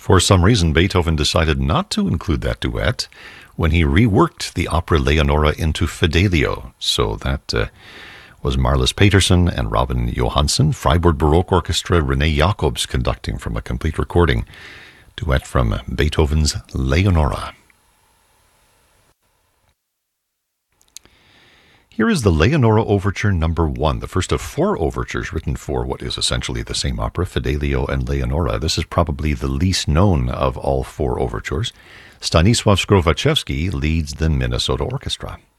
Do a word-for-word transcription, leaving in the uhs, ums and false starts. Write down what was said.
For some reason, Beethoven decided not to include that duet when he reworked the opera Leonora into Fidelio. So that uh, was Marlis Peterson and Robin Johansson, Freiburg Baroque Orchestra, Rene Jacobs conducting from a complete recording. Duet from Beethoven's Leonora. Here is the Leonora Overture number one, the first of four overtures written for what is essentially the same opera, Fidelio and Leonora. This is probably the least known of all four overtures. Stanisław Skrowaczewski leads the Minnesota Orchestra.